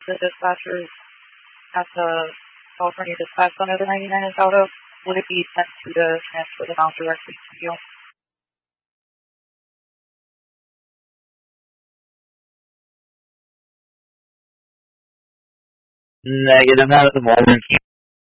the dispatchers at the California Dispatch Center the 99 is out of, would it be sent to the transfer the amount directly to you? Negative, not at the moment.